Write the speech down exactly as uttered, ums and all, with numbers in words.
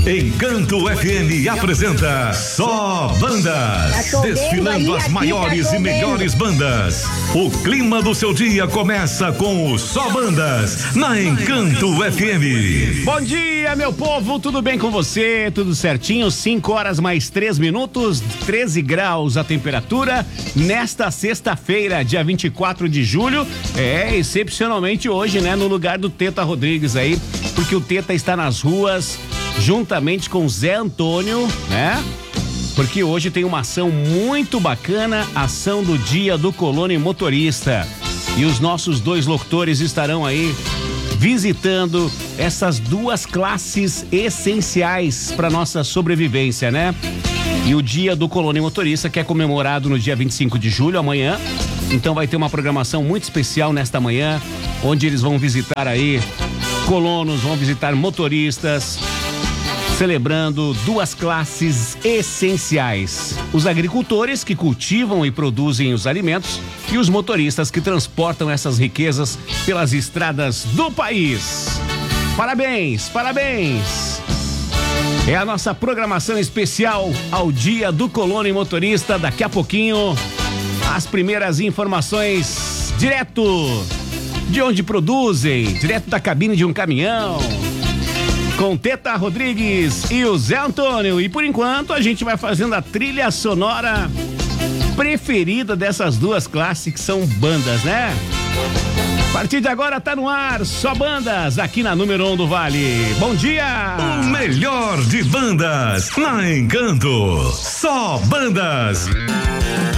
Encanto F M apresenta Só Bandas, tá desfilando as maiores tá e melhores bandas. O clima do seu dia começa com o Só Bandas, na Encanto F M. Bom dia, meu povo, tudo bem com você? Tudo certinho? cinco horas mais três minutos, treze graus a temperatura, nesta sexta-feira, dia vinte e quatro de julho, é, excepcionalmente hoje, né, no lugar do Teta Rodrigues aí, porque o Teta está nas ruas, juntamente com Zé Antônio, né? Porque hoje tem uma ação muito bacana, ação do Dia do Colono e Motorista. E os nossos dois locutores estarão aí visitando essas duas classes essenciais para nossa sobrevivência, né? E o Dia do Colono e Motorista, que é comemorado no dia vinte e cinco de julho, amanhã. Então vai ter uma programação muito especial nesta manhã, onde eles vão visitar aí colonos, vão visitar motoristas, celebrando duas classes essenciais: os agricultores que cultivam e produzem os alimentos e os motoristas que transportam essas riquezas pelas estradas do país. Parabéns, parabéns! É a nossa programação especial ao Dia do Colono e Motorista. Daqui a pouquinho, as primeiras informações direto de onde produzem, direto da cabine de um caminhão, com Teta Rodrigues e o Zé Antônio. E por enquanto a gente vai fazendo a trilha sonora preferida dessas duas classes que são bandas, né? A partir de agora tá no ar, Só Bandas, aqui na número um do Vale. Bom dia! O melhor de bandas na Encanto. Só Bandas.